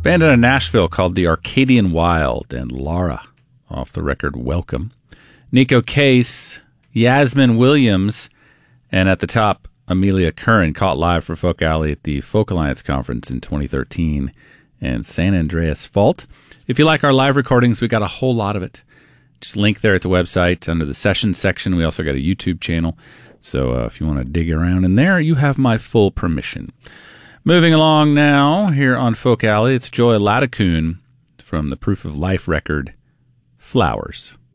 Band out of Nashville called the Arcadian Wild, and Lara off the record Welcome. Nico Case, Yasmin Williams, and at the top, Amelia Curran, caught live for Folk Alley at the Folk Alliance Conference in 2013 and San Andreas Fault. If you like our live recordings, we got a whole lot of it. Just link there at the website under the sessions section. We also got a YouTube channel. So if you want to dig around in there, you have my full permission. Moving along now here on Folk Alley, it's Joy Ladakun from the Proof of Life record, Flowers.